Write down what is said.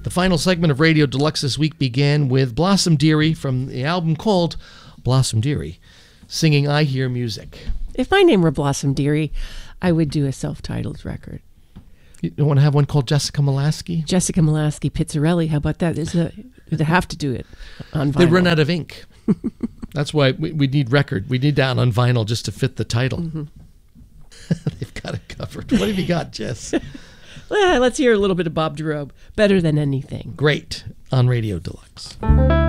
The final segment of Radio Deluxe this week began with Blossom Dearie from the album called Blossom Dearie, singing I Hear Music. If my name were Blossom Dearie, I would do a self-titled record. You don't want to have one called Jessica Molaski? Jessica Molaski Pizzarelli. How about that? They'd have to do it on vinyl. They run out of ink. That's why we need record. We need that on vinyl just to fit the title. Mm-hmm. They've got it covered. What have you got, Jess? Let's hear a little bit of Bob Dorob. Better Than Anything. Great on Radio Deluxe.